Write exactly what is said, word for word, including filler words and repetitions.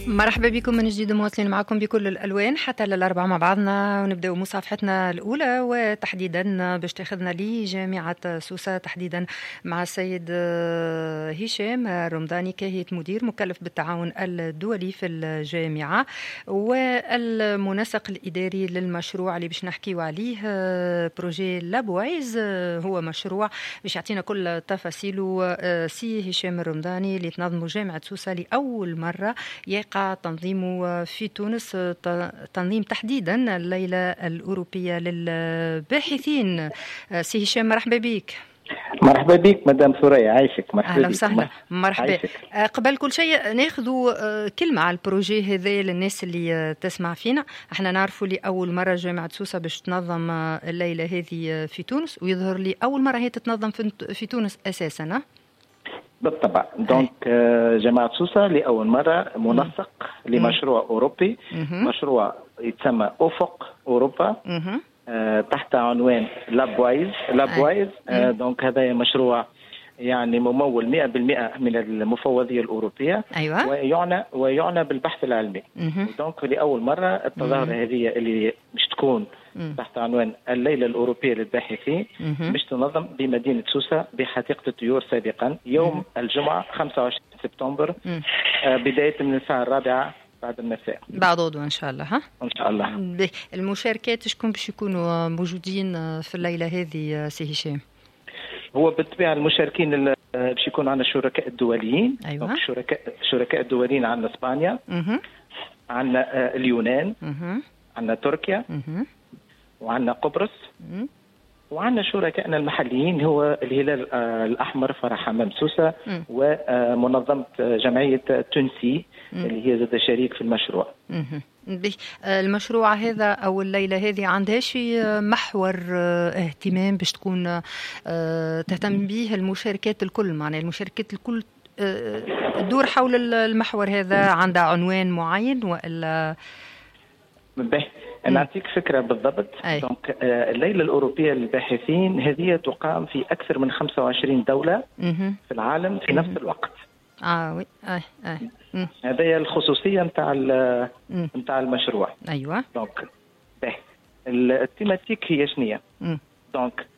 مرحبا بكم من جديد، مواصلين معكم بكل الألوان حتى للأربعة مع بعضنا، ونبدأ مصافحتنا الأولى وتحديدا باش تاخذنا لجامعة سوسة، تحديدا مع السيد هشام الرمضاني كهيئة مدير مكلف بالتعاون الدولي في الجامعة والمنسق الإداري للمشروع اللي باش نحكيو عليه بروجي لابوايز. هو مشروع باش يعطينا كل تفاصيله سي هشام الرمضاني اللي تنظمه جامعة سوسة لأول مرة يقع تنظيمه في تونس، تنظيم تحديدا الليلة الأوروبية للباحثين. سي هشام مرحبا بك. مرحبا بك مدام ثريا، عايشك. مرحبا اهلا وسهلا. مرحبا. عايشك. قبل كل شيء ناخذوا كلمه على البروجي هذا للناس اللي تسمع فينا. احنا نعرفوا لي اول مره جامعه سوسه باش تنظم الليله هذه في تونس، ويظهر لي اول مره هي تتنظم في تونس اساسا. بالطبع. دونك جامعة سوسة لأول مرة منسق مم. لمشروع أوروبي، مم. مشروع يتسمى أفق أوروبا، مم. آه تحت عنوان لابوايز. لابوايز آه دونك هذا مشروع يعني ممول مئة بالمئة من المفوضية الأوروبية. أيوة. ويعنى ويعنى بالبحث العلمي. دونك لأول مرة التظاهرة هذه اللي مش تكون مم. تحت عنوان الليلة الأوروبية للباحثين مش تنظم بمدينة سوسة بحديقة الطيور سابقا يوم مم. الجمعة خمسة وعشرين سبتمبر، آه بداية من الساعة الرابعة بعد المساء بعد غدوة إن شاء الله. ها إن شاء الله. المشاركات شكون باش يكونوا موجودين في الليلة هذه سي هشام؟ هو بالطبيعة المشاركين باش يكون عندنا الشركاء الدوليين. أيوة. الشركاء الشركاء الدوليين عندنا اسبانيا، عندنا اليونان، عندنا تركيا، وعندنا قبرص، وعندنا شركائنا المحليين هو الهلال الأحمر فرح حمام سوسة ومنظمة جمعية تونسي اللي هي زاد شريك في المشروع. المشروع هذا أو الليلة هذه عندها شي محور اهتمام باش تكون تهتم به المشاركات الكل، معناها المشاركات الكل تدور حول المحور هذا، عندها عنوان معين وإلا؟ به نعطيك فكرة بالضبط. دونك الليلة الأوروبية للباحثين هذه تقام في أكثر من خمسة وعشرين دولة في العالم في نفس الوقت. اه وي اه اه هذه هي الخصوصية نتاع نتاع المشروع. ايوه. دونك به التيماتيك هي شنية؟ دونك